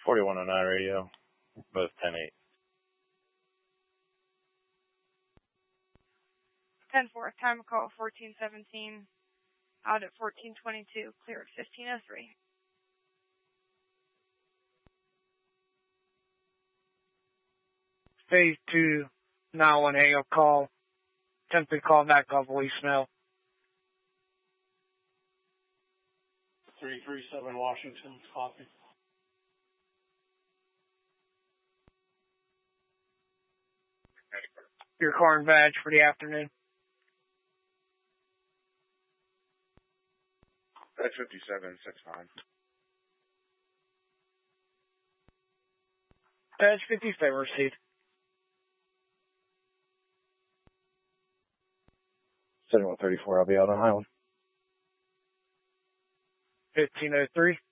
4109 radio, both 10-8. 10-4, time of call 1417, out at 1422, clear at 1503. Phase 2, 918, I'll call. Attempted call back off voicemail. 337 Washington, copy. Your car and badge for the afternoon. That's 5769. Badge 57 received. 7134, I'll be out on Highland. 1503.